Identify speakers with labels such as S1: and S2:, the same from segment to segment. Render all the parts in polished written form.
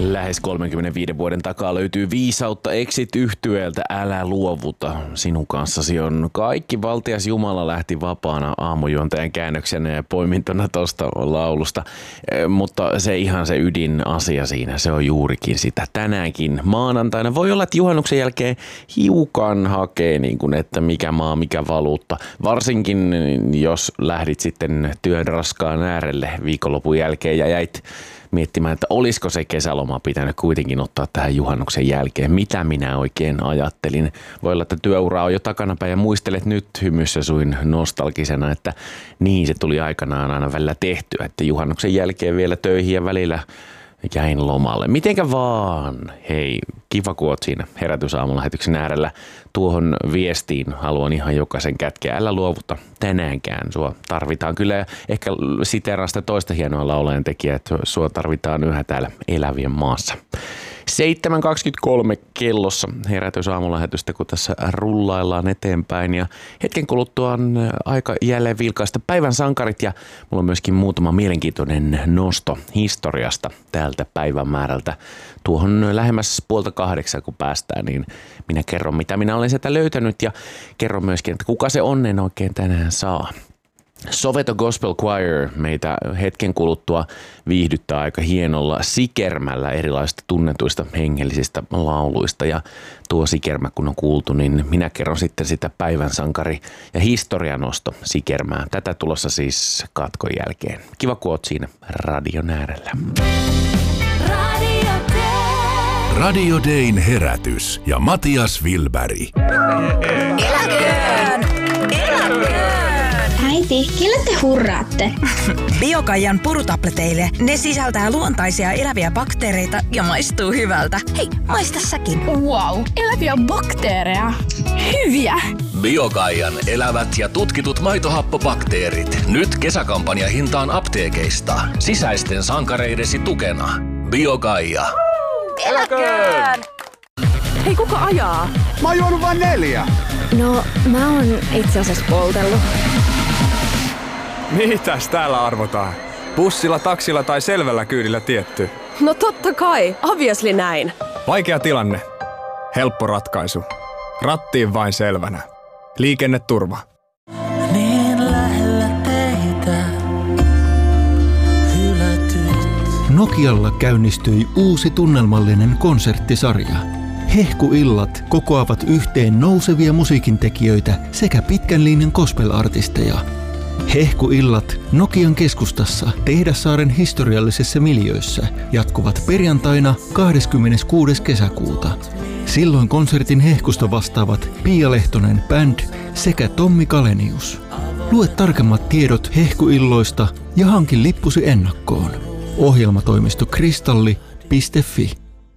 S1: Lähes 35 vuoden takaa löytyy viisautta Exit-yhtyeeltä Älä luovuta. Sinun kanssasi on kaikki valtias Jumala lähti vapaana aamujuontajan käännöksenä ja poimintona tuosta laulusta. Mutta se ihan se ydinasia siinä, se on juurikin sitä. Tänäänkin maanantaina voi olla, että juhannuksen jälkeen hiukan hakee, niin kuin, että mikä maa, mikä valuutta. Varsinkin jos lähdit sitten työn raskaan äärelle viikonlopun jälkeen ja jäit miettimään, että olisiko se kesäloma pitänyt kuitenkin ottaa tähän juhannuksen jälkeen. Mitä minä oikein ajattelin? Voi olla, että työura on jo takanapäin ja muistelet nyt hymyssä suin nostalgisena, että niin se tuli aikanaan aina välillä tehtyä, että juhannuksen jälkeen vielä töihin ja välillä jäin lomalle. Mitenkä vaan? Hei, kiva kun oot siinä Herätysaamulähetyksen äärellä. Tuohon viestiin haluan ihan jokaisen kätkeä. Älä luovuta tänäänkään. Sua tarvitaan kyllä. Ja ehkä siteeraan sitä toista hienoa laulajan tekijää, että sua tarvitaan yhä täällä elävien maassa. 7.23 kellossa Herätysaamulähetystä, kun tässä rullaillaan eteenpäin. Ja hetken kuluttua on aika jälleen vilkaista päivän sankarit ja mulla on myöskin muutama mielenkiintoinen nosto historiasta täältä päivämäärältä. Tuohon lähemmäs 7:30 kun päästään, niin minä kerron mitä minä olen sieltä löytänyt ja kerron myöskin, että kuka se onnen oikein tänään saa. Soweto Gospel Choir meitä hetken kuluttua viihdyttää aika hienolla sikermällä erilaisista tunnetuista hengellisistä lauluista. Ja tuo sikermä kun on kuultu, niin minä kerron sitten sitä päivän sankari- ja historianosto sikermää. Tätä tulossa siis katkon jälkeen. Kiva kun oot siinä radion äärellä.
S2: Radio Dayn herätys ja Matias Wilberg.
S3: Eläköön!
S4: Äiti, kelle te hurraatte?
S3: Biokaijan purutableteille. Ne sisältää luontaisia eläviä bakteereita ja maistuu hyvältä. Hei, maista säkin.
S4: Wow, eläviä bakteereja. Hyviä!
S2: Biokaijan elävät ja tutkitut maitohappobakteerit. Nyt kesäkampanja hintaan apteekeista. Sisäisten sankareidesi tukena. Biokaija.
S3: Eläköön!
S5: Hei, kuka ajaa?
S6: Mä oon juonut vain 4.
S5: No, mä oon itse asiassa poltellut.
S6: Mitäs täällä arvotaan? Bussilla, taksilla tai selvällä kyydillä tietty?
S5: No totta kai, obviously näin.
S6: Vaikea tilanne. Helppo ratkaisu. Rattiin vain selvänä. Liikenneturva.
S7: Niin lähellä teitä hylätyt.
S8: Nokialla käynnistyi uusi tunnelmallinen konserttisarja. Hehkuillat kokoavat yhteen nousevia musiikintekijöitä sekä pitkän linjan gospel-artisteja. Hehkuillat Nokian keskustassa Tehdassaaren historiallisessa miljöössä jatkuvat perjantaina 26. kesäkuuta. Silloin konsertin hehkusta vastaavat Pia Lehtonen Band sekä Tommi Kalenius. Lue tarkemmat tiedot hehkuilloista ja hankin lippusi ennakkoon. Ohjelmatoimisto kristalli.fi.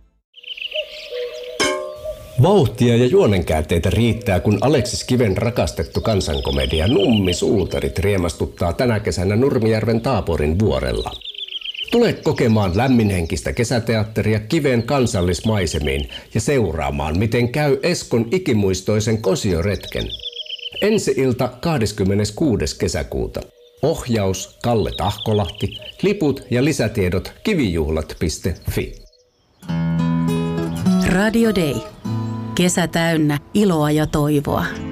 S9: Vauhtia ja juonenkäänteitä riittää, kun Aleksis Kiven rakastettu kansankomedia Nummi Suutarit riemastuttaa tänä kesänä Nurmijärven Taaporin vuorella. Tule kokemaan lämminhenkistä kesäteatteria Kiven kansallismaisemiin ja seuraamaan, miten käy Eskon ikimuistoisen kosioretken. Ensi-ilta 26. kesäkuuta. Ohjaus Kalle Tahkolahti, liput ja lisätiedot kivijuhlat.fi.
S10: Radio Day. Kesä täynnä iloa ja toivoa.